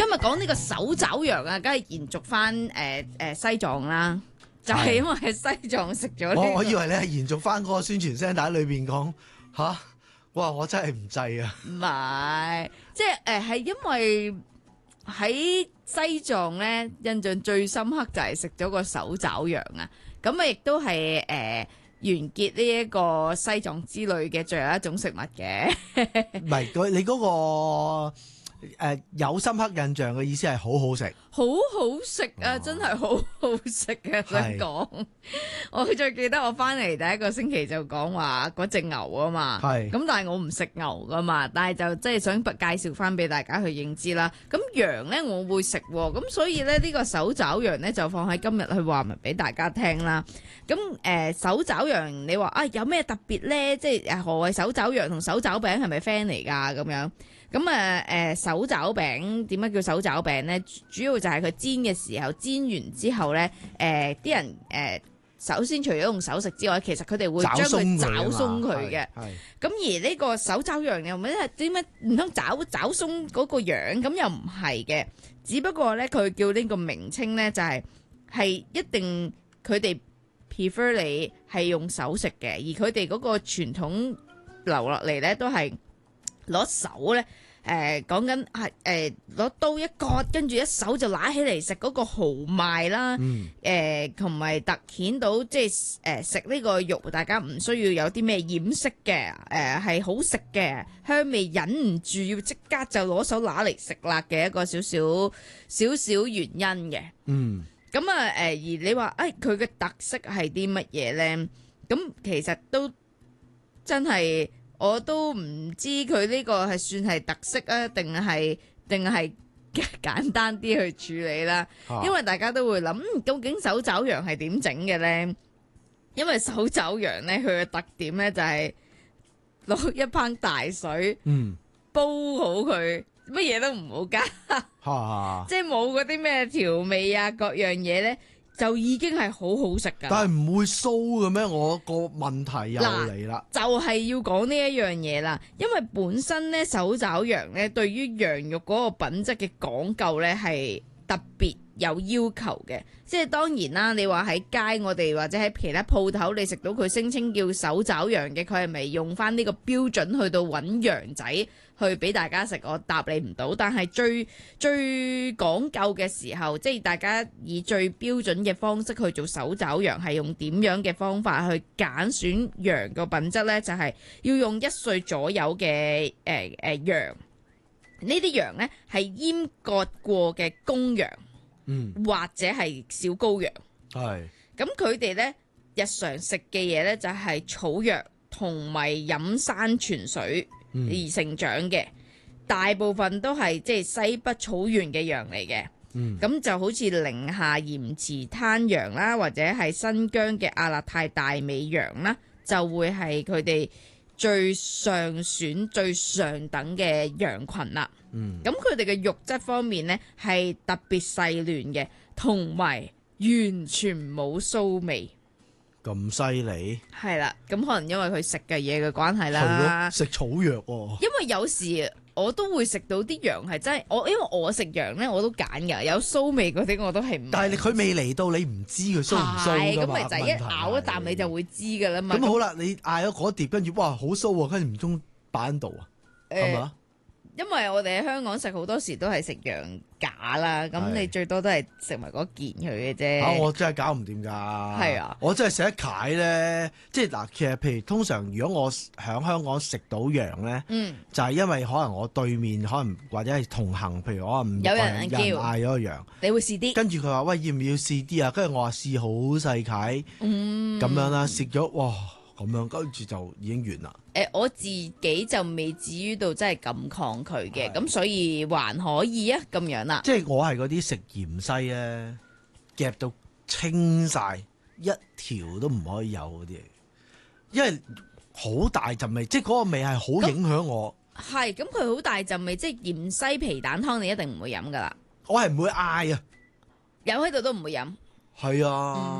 今日講呢個手爪羊啊，梗係延續翻西藏啦，就係因為喺西藏食咗呢個。 我以為你係延續翻嗰個宣傳聲帶裏邊講吓，哇！我真係唔制啊！ 唔係，即係係因為喺西藏咧，印象最深刻就係食咗個手爪羊啊！咁啊，亦都係完結呢一個西藏之旅嘅最後一種食物嘅。 唔係你嗰個有深刻印象嘅意思係好好食， 好好食啊！真係好好食啊！想講，我最記得我翻嚟第一個星期就講話嗰隻牛啊嘛，咁但係我唔食牛噶嘛，但係就即係想介紹翻俾大家去認知啦。咁羊呢，我會食，咁所以咧呢個手爪羊呢，就放喺今日去話明俾大家聽啦。咁手爪羊你話有咩特別呢？即係何謂手爪羊同手爪餅係咪 friend 嚟㗎？咁樣咁手爪餅點解叫手爪餅呢？主要就係佢煎嘅時候，煎完之後呢，啲人首先除咗用手食之外，其實佢哋會將佢抓鬆佢嘅。咁而呢個手爪羊又咩點解唔通抓鬆嗰個樣？咁又唔係嘅，只不過呢，佢叫呢個名稱呢，就係一定佢哋 prefer 你係用手食嘅，而佢哋嗰個傳統留落嚟呢，都係攞手呢。講緊係攞刀一割，跟住一手就拿起嚟食嗰個豪邁啦，同埋突顯到即係食呢個肉，大家唔需要有啲咩掩飾嘅，係好食嘅，香味忍唔住要即刻就攞手拿嚟食啦嘅一個少少原因嘅。咁而你話佢嘅特色係啲乜嘢呢？咁其實都真係。我都唔知佢呢個係算係特色啊，定係簡單啲去處理啦。因為大家都會諗，究竟手爪羊係點整嘅呢？因為手爪羊呢，佢嘅特點呢就係攞一盆大水，煲好佢，乜嘢都唔好加，即係冇嗰啲咩調味啊，各樣嘢呢。就已經係好好食噶， 但係唔會騷嘅咩？我個問題又嚟啦， 就係要講呢一樣嘢啦。因為本身咧手爪羊咧，對於羊肉嗰個品質嘅講究咧係特別有要求嘅。即係當然啦，你話喺街我哋或者喺其他鋪頭你食到佢聲稱叫手爪羊嘅，佢係咪用翻呢個標準去到揾羊仔去俾大家食？我答你唔到。但係最講究嘅時候，即係大家以最標準嘅方式去做手爪羊，係用點樣嘅方法去揀選羊個品質呢？就係要用1歲左右嘅羊，呢啲羊呢係閹割過嘅公羊。或者係小羔羊，咁佢哋呢日常食嘅嘢呢，就係草藥同埋飲山泉水而成長嘅，大部分都係即係西北草原嘅羊嚟嘅，咁就好似寧夏鹽池灘羊啦，或者係新疆嘅阿勒泰大美羊啦，就會係佢哋最上選、最上等嘅羊群啦。咁佢哋嘅肉質方面呢，係特別細嫩嘅，同埋完全冇騷味。 咁犀利？ 係啦，咁可能因為佢食嘅嘢嘅關係啦。 食草藥喎。 因為有時我都會食到啲羊係真係，因為我食羊呢，我都揀㗎，有騷味嗰啲我都係唔。 但係佢未嚟到，你唔知佢騷唔騷㗎嘛？ 咁咪就係一咬一啖你就會知㗎啦嘛。 咁好啦，你嗌咗嗰碟，跟住哇好騷喎，跟住唔中擺喺度啊？係嘛？ 因為我哋喺香港食好多時都係食羊架啦，咁你最多都係食埋嗰件佢嘅啫。 我真係搞唔掂㗎。係啊，我真係食得蟹咧，即係嗱，其實譬如通常如果我喺香港食到羊咧，就係因為可能我對面可能或者係同行，譬如可能有人嗌咗個羊， 你會試啲，跟住佢話喂要唔要試啲啊？跟住我話試好細蟹，咁樣啦，食咗哇咁樣，跟住就已經完啦。 我自己就未至於到真係咁抗拒嘅，咁所以還可以啊，咁樣啦。 即係我係嗰啲食芫茜咧，夾到清晒，一條都唔可以有嗰啲嚟，因為好大陣味，即係嗰個味係好影響我。 係，咁佢好大陣味，即係芫茜皮蛋湯，你一定唔會飲噶啦。 我係唔會嗌啊， 有喺度都唔會飲。 係啊。